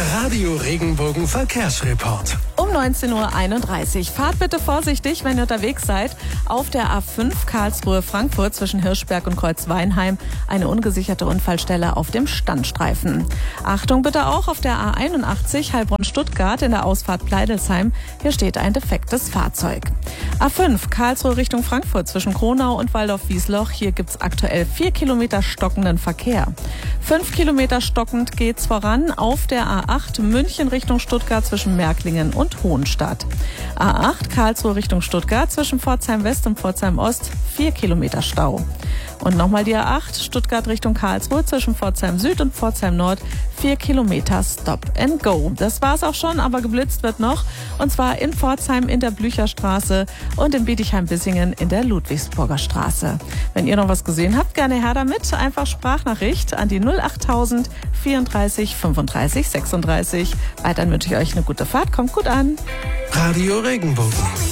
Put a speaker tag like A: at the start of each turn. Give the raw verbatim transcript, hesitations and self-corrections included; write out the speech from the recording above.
A: Radio Regenbogen Verkehrsreport.
B: Um neunzehn Uhr einunddreißig. Fahrt bitte vorsichtig, wenn ihr unterwegs seid. Auf der A fünf Karlsruhe-Frankfurt zwischen Hirschberg und Kreuzweinheim eine ungesicherte Unfallstelle auf dem Standstreifen. Achtung bitte auch auf der A einundachtzig Heilbronn-Stuttgart in der Ausfahrt Pleidelsheim. Hier steht ein defektes Fahrzeug. A fünf Karlsruhe Richtung Frankfurt zwischen Kronau und Waldorf-Wiesloch. Hier gibt's aktuell vier Kilometer stockenden Verkehr. Fünf Kilometer stockend geht's voran auf der A acht München Richtung Stuttgart zwischen Märklingen und Hohenstadt. A acht Karlsruhe Richtung Stuttgart zwischen Pforzheim West und Pforzheim Ost, vier Kilometer Stau. Und nochmal die A acht Stuttgart Richtung Karlsruhe zwischen Pforzheim Süd und Pforzheim Nord, vier Kilometer Stop and Go. Das war's auch schon, aber geblitzt wird noch. Und zwar in Pforzheim in der Blücherstraße und in Bietigheim-Bissingen in der Ludwigsburger Straße. Wenn ihr noch was gesehen habt, gerne her damit. Einfach Sprachnachricht an die null achttausend vierunddreißig fünfunddreißig sechsunddreißig. Weiterhin wünsche ich euch eine gute Fahrt. Kommt gut an.
A: Radio Regenbogen.